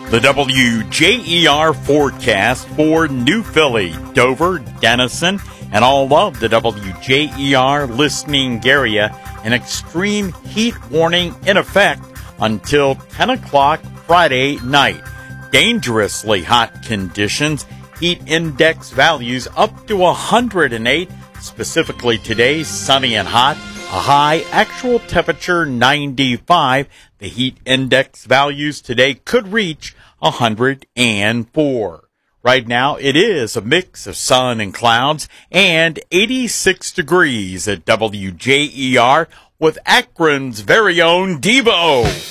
The WJER forecast for New Philly, Dover, Denison, and all of the WJER listening area. An extreme heat warning in effect until 10 o'clock Friday night. Dangerously hot conditions. Heat index values up to 108. Specifically today, sunny and hot. A high actual temperature 95. The heat index values today could reach 104. Right now, it is a mix of sun and clouds and 86 degrees at WJER with Akron's very own Devo.